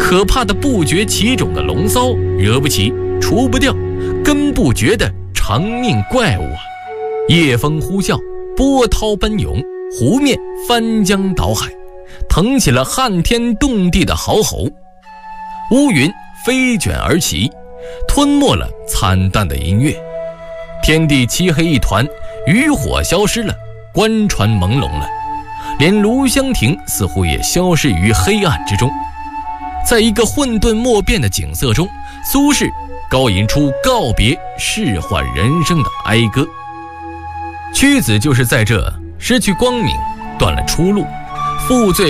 可怕的不绝其种的龙骚，惹不起，除不掉，根不绝的长命怪物啊！夜风呼啸，波涛奔涌，湖面翻江倒海，腾起了撼天动地的嚎吼。乌云飞卷而起，吞没了惨淡的音乐，天地漆黑一团，渔火消失了，官船朦胧了，连炉香亭似乎也消失于黑暗之中。在一个混沌莫辨的景色中，苏轼高吟出告别仕宦人生的哀歌。屈子就是在这失去光明，断了出路，负罪